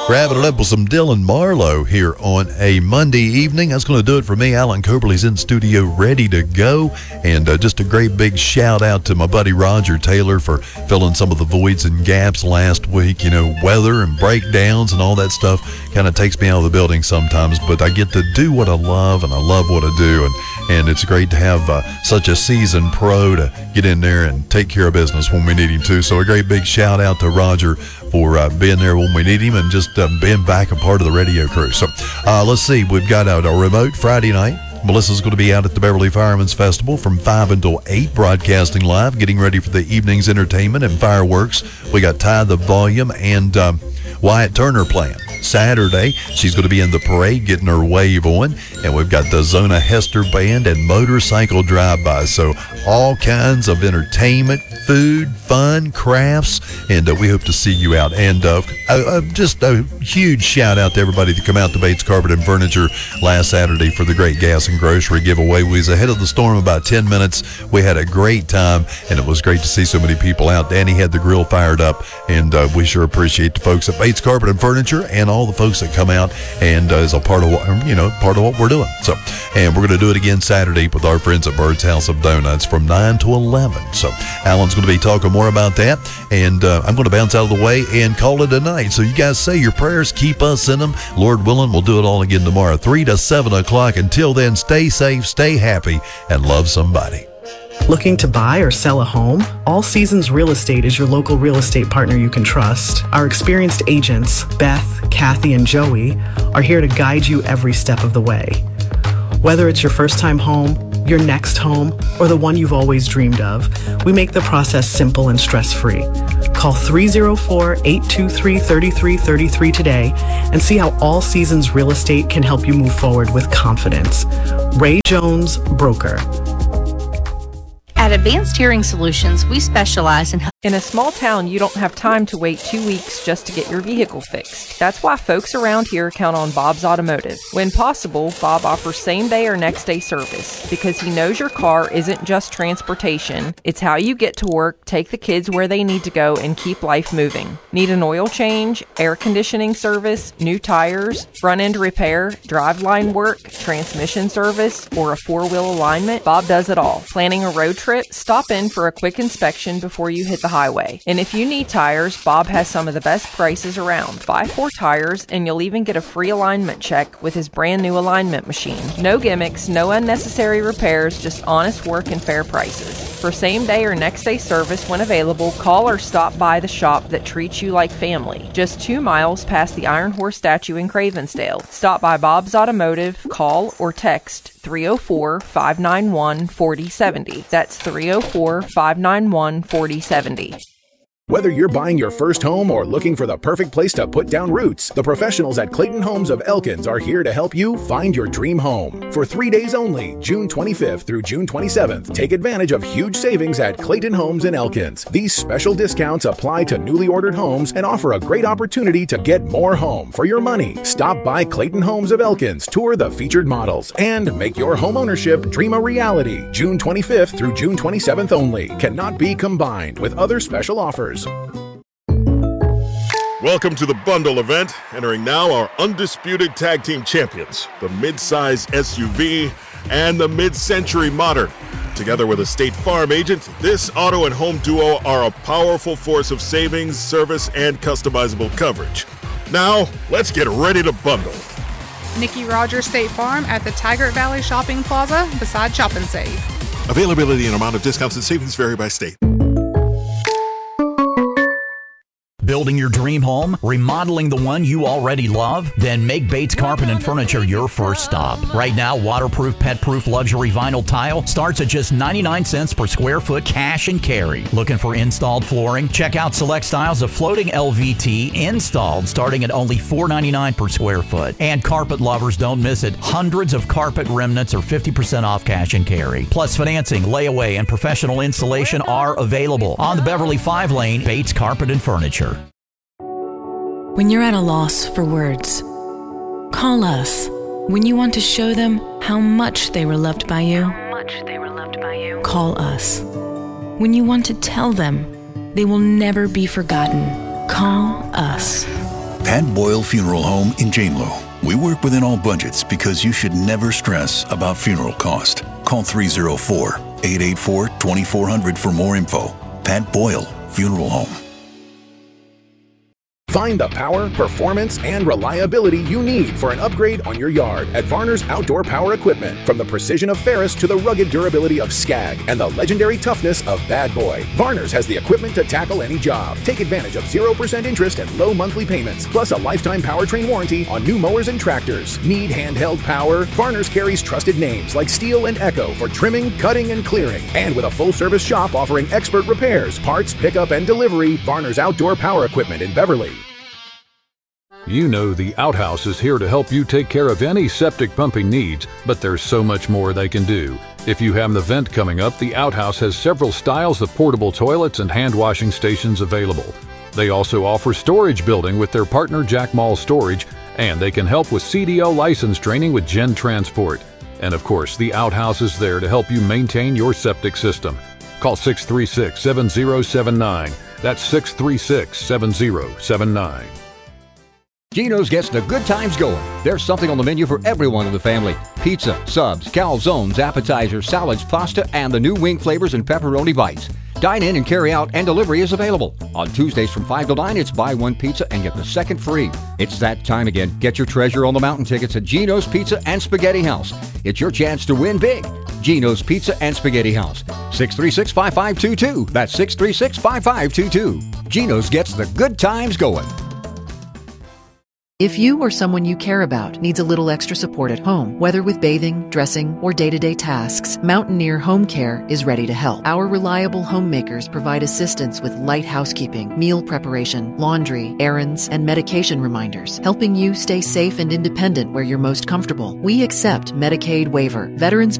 Wrapping it up with some Dylan Marlowe here on a Monday evening. That's going to do it for me. Alan Coberly's in studio ready to go. And just a great big shout out to my buddy Roger Taylor for filling some of the voids and gaps last week. You know, weather and breakdowns and all that stuff kind of takes me out of the building sometimes. But I get to do what I love, and I love what I do. And it's great to have such a seasoned pro to get in there and take care of business when we need him to. So a great big shout out to Roger for being there when we need him and just being back a part of the radio crew. So let's see, we've got a remote Friday night. Melissa's going to be out at the Beverly Firemen's Festival from 5 until 8, broadcasting live, getting ready for the evening's entertainment and fireworks. We got Ty the Volume and Wyatt Turner playing. Saturday, she's going to be in the parade getting her wave on, and we've got the Zona Hester Band and Motorcycle Drive-By. So all kinds of entertainment, food, fun, crafts, and we hope to see you out. And just a huge shout out to everybody that come out to Bates Carpet and Furniture last Saturday for the great gas and grocery giveaway. We was ahead of the storm about 10 minutes. We had a great time, and it was great to see so many people out. Danny had the grill fired up, and we sure appreciate the folks at Bates Carpet and Furniture and all the folks that come out and is a part of what we're doing. So, and we're going to do it again Saturday with our friends at Bird's House of Donuts from 9 to 11. So Alan's going to be talking more about that, and I'm going to bounce out of the way and call it a night. So you guys say your prayers, keep us in them. Lord willing, we'll do it all again tomorrow, 3 to 7 o'clock. Until then, stay safe, stay happy, and love somebody. Looking to buy or sell a home? All Seasons Real Estate is your local real estate partner you can trust. Our experienced agents, Beth, Kathy, and Joey, are here to guide you every step of the way. Whether it's your first time home, your next home, or the one you've always dreamed of, we make the process simple and stress-free. Call 304-823-3333 today and see how All Seasons Real Estate can help you move forward with confidence. Ray Jones, Broker. At Advanced Hearing Solutions, we specialize in... In a small town, you don't have time to wait 2 weeks just to get your vehicle fixed. That's why folks around here count on Bob's Automotive. When possible, Bob offers same-day or next-day service because he knows your car isn't just transportation. It's how you get to work, take the kids where they need to go, and keep life moving. Need an oil change, air conditioning service, new tires, front-end repair, driveline work, transmission service, or a four-wheel alignment? Bob does it all. Planning a road trip? Stop in for a quick inspection before you hit the highway. And if you need tires, Bob has some of the best prices around. Buy 4 tires and you'll even get a free alignment check with his brand new alignment machine. No gimmicks, no unnecessary repairs, just honest work and fair prices. For same day or next day service when available, call or stop by the shop that treats you like family. Just 2 miles past the Iron Horse statue in Cravensdale. Stop by Bob's Automotive, call or text 304-591-4070. That's 304-591-4070. Whether you're buying your first home or looking for the perfect place to put down roots, the professionals at Clayton Homes of Elkins are here to help you find your dream home. For 3 days only, June 25th through June 27th, take advantage of huge savings at Clayton Homes in Elkins. These special discounts apply to newly ordered homes and offer a great opportunity to get more home for your money. Stop by Clayton Homes of Elkins, tour the featured models, and make your home ownership dream a reality. June 25th through June 27th only. Cannot be combined with other special offers. Welcome to the Bundle event. Entering now our undisputed tag team champions, the mid-size SUV and the mid-century modern. Together with a State Farm agent, this auto and home duo are a powerful force of savings, service, and customizable coverage. Now, let's get ready to bundle. Nikki Rogers State Farm at the Tigert Valley Shopping Plaza beside Shop and Save. Availability and amount of discounts and savings vary by state. Building your dream home? Remodeling the one you already love? Then make Bates Carpet and Furniture your first stop. Right now, waterproof, pet-proof luxury vinyl tile starts at just 99 cents per square foot cash and carry. Looking for installed flooring? Check out select styles of floating LVT installed starting at only $4.99 per square foot. And carpet lovers, don't miss it. Hundreds of carpet remnants are 50% off cash and carry. Plus financing, layaway, and professional installation are available on the Beverly 5-lane Bates Carpet and Furniture. When you're at a loss for words, call us. When you want to show them how much they were loved by you, call us. When you want to tell them they will never be forgotten, call us. Pat Boyle Funeral Home in Janelow. We work within all budgets because you should never stress about funeral cost. Call 304-884-2400 for more info. Pat Boyle Funeral Home. Find the power, performance, and reliability you need for an upgrade on your yard at Varner's Outdoor Power Equipment. From the precision of Ferris to the rugged durability of Skag and the legendary toughness of Bad Boy, Varner's has the equipment to tackle any job. Take advantage of 0% interest and low monthly payments, plus a lifetime powertrain warranty on new mowers and tractors. Need handheld power? Varner's carries trusted names like Steel and Echo for trimming, cutting, and clearing. And with a full-service shop offering expert repairs, parts, pickup, and delivery, Varner's Outdoor Power Equipment in Beverly. You know the Outhouse is here to help you take care of any septic pumping needs, but there's so much more they can do. If you have an event coming up, the Outhouse has several styles of portable toilets and hand washing stations available. They also offer storage building with their partner Jack Mall Storage, and they can help with CDL license training with Gen Transport. And of course, the Outhouse is there to help you maintain your septic system. Call 636-7079. That's 636-7079. Geno's gets the good times going. There's something on the menu for everyone in the family. Pizza, subs, calzones, appetizers, salads, pasta, and the new wing flavors and pepperoni bites. Dine in and carry out, and delivery is available. On Tuesdays from 5 to 9, it's buy one pizza and get the second free. It's that time again. Get your Treasure on the Mountain tickets at Geno's Pizza and Spaghetti House. It's your chance to win big. Geno's Pizza and Spaghetti House. 636-5522. That's 636-5522. Geno's gets the good times going. If you or someone you care about needs a little extra support at home, whether with bathing, dressing, or day-to-day tasks, Mountaineer Home Care is ready to help. Our reliable homemakers provide assistance with light housekeeping, meal preparation, laundry, errands, and medication reminders, helping you stay safe and independent where you're most comfortable. We accept Medicaid waiver, veterans